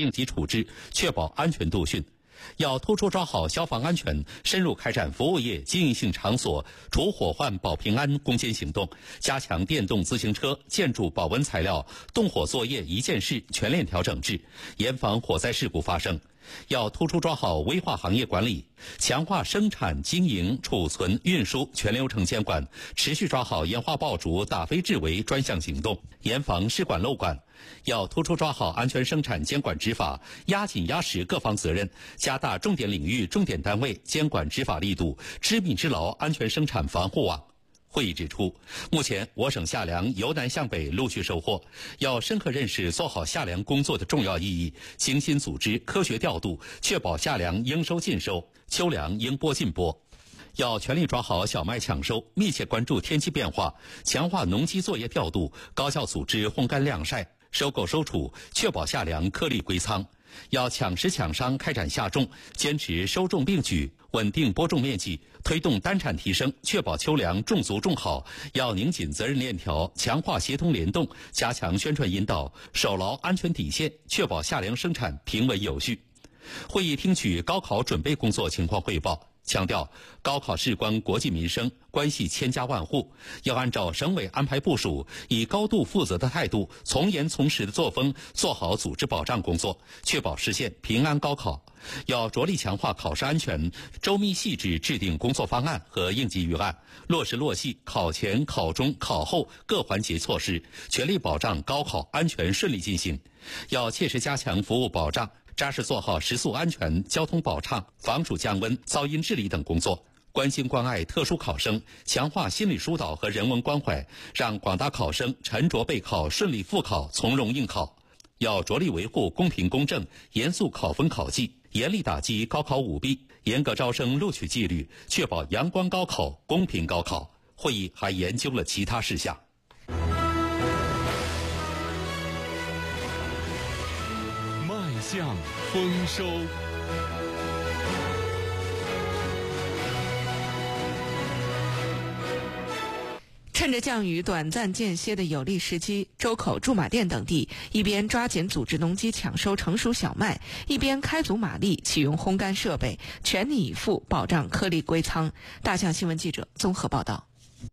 应急处置，确保安全度汛。要突出抓好消防安全，深入开展服务业经营性场所除火患保平安攻坚行动，加强电动自行车、建筑保温材料、动火作业一件事全链条整治，严防火灾事故发生。要突出抓好危化行业管理，强化生产经营、储存、运输全流程监管，持续抓好烟花爆竹打非治为专项行动，严防失管漏管。要突出抓好安全生产监管执法，压紧压实各方责任，加大重点领域、重点单位监管执法力度，知密知牢安全生产防护网。会议指出，目前我省夏粮由南向北陆续收获，要深刻认识做好夏粮工作的重要意义，精心组织、科学调度，确保夏粮应收尽收，秋粮应播尽播。要全力抓好小麦抢收，密切关注天气变化，强化农机作业调度，高效组织烘干晾晒、收购收储，确保夏粮颗粒归仓。要抢实抢商开展夏种，坚持收种并举，稳定播种面积，推动单产提升，确保秋粮种足种好。要拧紧责任链条，强化协同联动，加强宣传引导，守牢安全底线，确保夏粮生产平稳有序。会议听取高考准备工作情况汇报，强调高考事关国计民生，关系千家万户，要按照省委安排部署，以高度负责的态度、从严从实的作风，做好组织保障工作，确保实现平安高考。要着力强化考试安全，周密细致制定工作方案和应急预案，落实落细考前、考中、考后各环节措施，全力保障高考安全顺利进行。要切实加强服务保障，扎实做好食宿安全、交通保畅、防暑降温、噪音治理等工作，关心关爱特殊考生，强化心理疏导和人文关怀，让广大考生沉着备考、顺利复考、从容应考。要着力维护公平公正，严肃考分考纪，严厉打击高考舞弊，严格招生录取纪律，确保阳光高考、公平高考。会议还研究了其他事项。 迈向丰收。 趁着降雨短暂间歇的有利时机，周口、驻马店等地一边抓紧组织农机抢收成熟小麦，一边开足马力启用烘干设备，全力以赴保障颗粒归仓。大象新闻记者综合报道。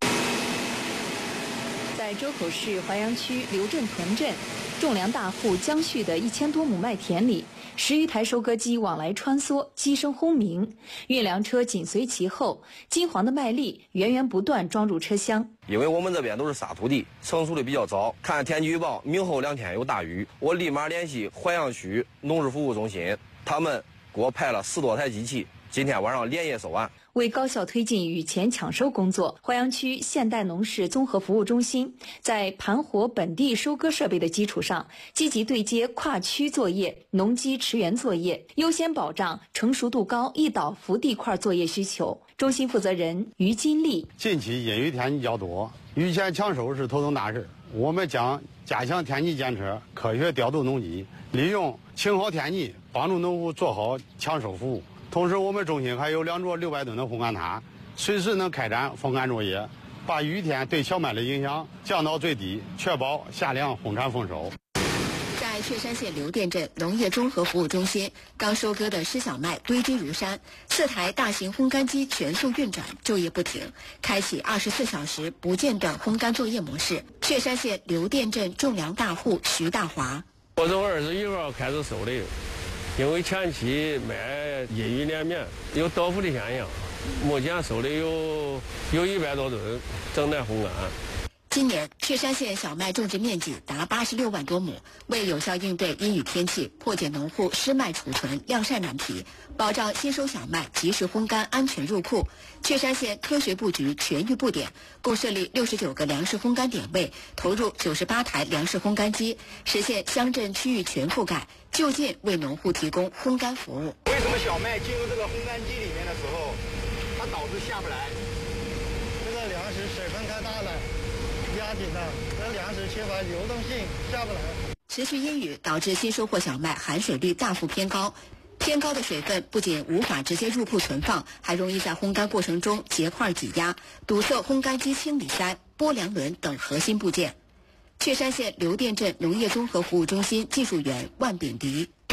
在周口市淮阳区刘镇屯镇，种粮大户江旭的1000多亩麦田里，10余台收割机往来穿梭，机声轰鸣，运粮车紧随其后，金黄的麦粒源源不断装入车厢。 因为我们这边都是沙土地，成熟的比较早，看天气预报，明后2天有大雨，我立马联系淮阳区农事服务中心，他们给我派了10多台机器，今天晚上连夜收完。 为高效推进雨前抢收工作，淮阳区现代农事综合服务中心在盘活本地收割设备的基础上，积极对接跨区作业、农机驰援作业，优先保障成熟度高、一倒伏地块作业需求。中心负责人于金丽： 近期阴雨天气较多，雨前抢收是头等大事，我们将加强天气监测，科学调度农机，利用晴好天气帮助农户做好抢收服务。同时，我们中心还有2座600吨的烘干塔，随时能开展风干作业，把雨天对小麦的影响降到最低，确保夏粮丰产丰收。 在确山县刘店镇农业综合服务中心，刚收割的湿小麦堆积如山，4台大型烘干机全速运转，昼夜不停，开启24小时不间断烘干作业模式。确山县刘店镇种粮大户徐大华： 我从21号开始收的，因为前期麦阴雨连绵，有倒伏的现象，目前收的有100多吨，正在烘干。 今年确山县小麦种植面积达86万多亩，为有效应对阴雨天气，破解农户湿麦储存、晾晒难题，保障新收小麦及时烘干、安全入库，确山县科学布局全域布点，共设立69个粮食烘干点位，投入98台粮食烘干机，实现乡镇区域全覆盖，就近为农户提供烘干服务。 为什么小麦进入这个烘干机里面的时候，它导致下不来？这个粮食水分太大了。压紧了，这粮食缺乏流动性，下不来。 持续阴雨导致新收获小麦含水率大幅偏高，偏高的水分不仅无法直接入库存放，还容易在烘干过程中结块挤压，堵塞烘干机清理塞、拨粮轮等核心部件。确山县刘店镇农业综合服务中心技术员万炳迪：